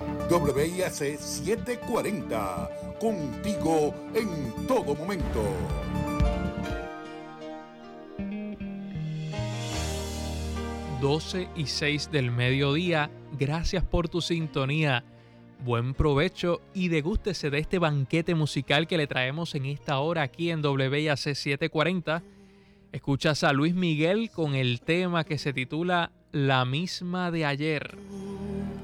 WIAC 740, contigo en todo momento. Doce y 6 del mediodía. Gracias por tu sintonía. Buen provecho y degústese de este banquete musical que le traemos en esta hora aquí en WIAC 740. Escuchas a Luis Miguel con el tema que se titula La misma de ayer.